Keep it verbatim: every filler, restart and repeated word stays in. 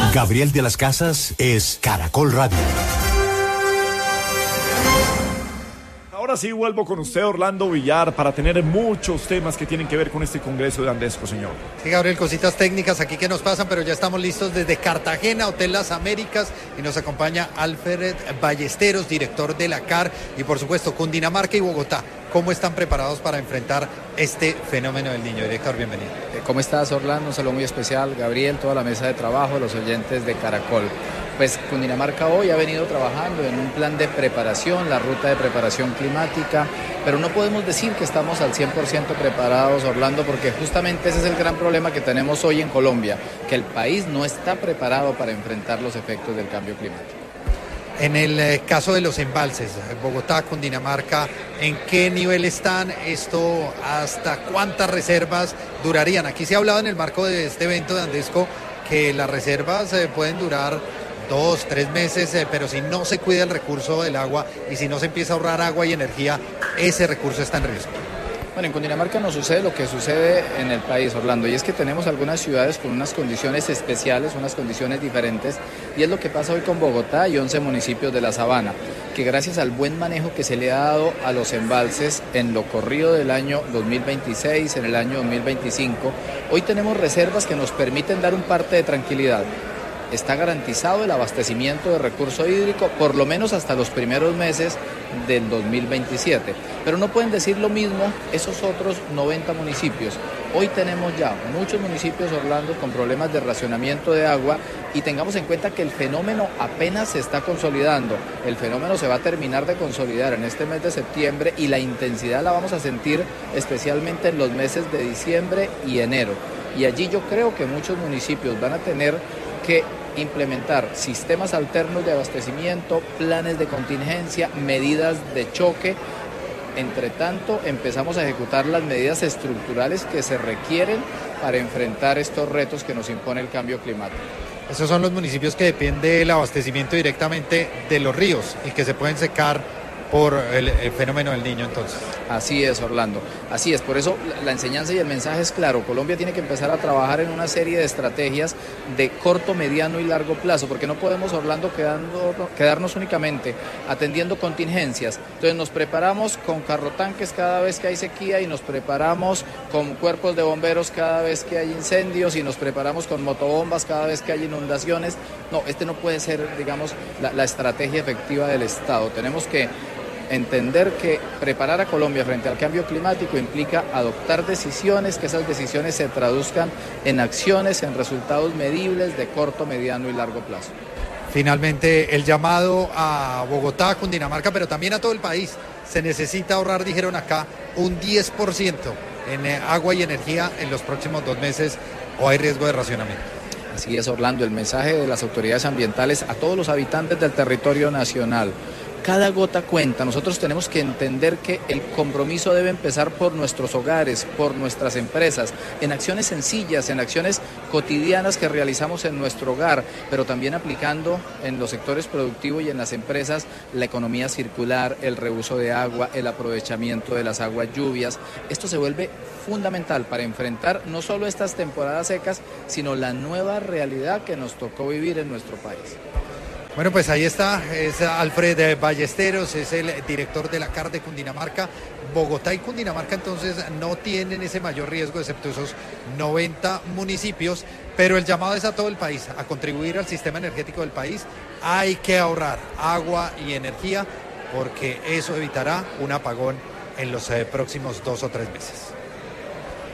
Gabriel de las Casas es Caracol Radio. Ahora sí vuelvo con usted, Orlando Villar, para tener muchos temas que tienen que ver con este Congreso de Andesco, señor. Sí, Gabriel, cositas técnicas aquí que nos pasan, pero ya estamos listos desde Cartagena, Hotel Las Américas, y nos acompaña Alfred Ballesteros, director de la C A R, y por supuesto Cundinamarca y Bogotá. ¿Cómo están preparados para enfrentar este fenómeno del Niño? Director, bienvenido. ¿Cómo estás, Orlando? Un saludo muy especial, Gabriel, toda la mesa de trabajo, los oyentes de Caracol. Pues Cundinamarca hoy ha venido trabajando en un plan de preparación, la ruta de preparación climática, pero no podemos decir que estamos al cien por ciento preparados, Orlando, porque justamente ese es el gran problema que tenemos hoy en Colombia, que el país no está preparado para enfrentar los efectos del cambio climático. En el eh, caso de los embalses, Bogotá, Cundinamarca, ¿en qué nivel están? ¿Esto hasta cuántas reservas durarían? Aquí se ha hablado en el marco de este evento de Andesco que las reservas eh, pueden durar dos, tres meses, eh, pero si no se cuida el recurso del agua y si no se empieza a ahorrar agua y energía, ese recurso está en riesgo. Bueno, en Cundinamarca no sucede lo que sucede en el país, Orlando, y es que tenemos algunas ciudades con unas condiciones especiales, unas condiciones diferentes, y es lo que pasa hoy con Bogotá y once municipios de la Sabana, que gracias al buen manejo que se le ha dado a los embalses en lo corrido del año dos mil veintiséis, en el año dos mil veinticinco, hoy tenemos reservas que nos permiten dar un parte de tranquilidad. Está garantizado el abastecimiento de recurso hídrico por lo menos hasta los primeros meses del dos mil veintisiete. Pero no pueden decir lo mismo esos otros noventa municipios. Hoy tenemos ya muchos municipios, Orlando, con problemas de racionamiento de agua, y tengamos en cuenta que el fenómeno apenas se está consolidando. El fenómeno se va a terminar de consolidar en este mes de septiembre y la intensidad la vamos a sentir especialmente en los meses de diciembre y enero. Y allí yo creo que muchos municipios van a tener que implementar sistemas alternos de abastecimiento, planes de contingencia, medidas de choque. Entre tanto, empezamos a ejecutar las medidas estructurales que se requieren para enfrentar estos retos que nos impone el cambio climático. Esos son los municipios que depende el abastecimiento directamente de los ríos y que se pueden secar por el, el fenómeno del Niño, entonces. Así es, Orlando, así es, por eso la, la enseñanza y el mensaje es claro. Colombia tiene que empezar a trabajar en una serie de estrategias de corto, mediano y largo plazo, porque no podemos, Orlando, quedando, quedarnos únicamente atendiendo contingencias. Entonces nos preparamos con carrotanques cada vez que hay sequía, y nos preparamos con cuerpos de bomberos cada vez que hay incendios, y nos preparamos con motobombas cada vez que hay inundaciones. No, este no puede ser, digamos, la, la estrategia efectiva del Estado. Tenemos que entender que preparar a Colombia frente al cambio climático implica adoptar decisiones, que esas decisiones se traduzcan en acciones, en resultados medibles de corto, mediano y largo plazo. Finalmente, el llamado a Bogotá, Cundinamarca, pero también a todo el país. Se necesita ahorrar, dijeron acá, un diez por ciento en agua y energía en los próximos dos meses, o hay riesgo de racionamiento. Así es, Orlando, el mensaje de las autoridades ambientales a todos los habitantes del territorio nacional. Cada gota cuenta. Nosotros tenemos que entender que el compromiso debe empezar por nuestros hogares, por nuestras empresas, en acciones sencillas, en acciones cotidianas que realizamos en nuestro hogar, pero también aplicando en los sectores productivos y en las empresas la economía circular, el reuso de agua, el aprovechamiento de las aguas lluvias. Esto se vuelve fundamental para enfrentar no solo estas temporadas secas, sino la nueva realidad que nos tocó vivir en nuestro país. Bueno, pues ahí está, es Alfred Ballesteros, es el director de la C A R de Cundinamarca. Bogotá y Cundinamarca entonces no tienen ese mayor riesgo, excepto esos noventa municipios, pero el llamado es a todo el país, a contribuir al sistema energético del país. Hay que ahorrar agua y energía, porque eso evitará un apagón en los eh, próximos dos o tres meses.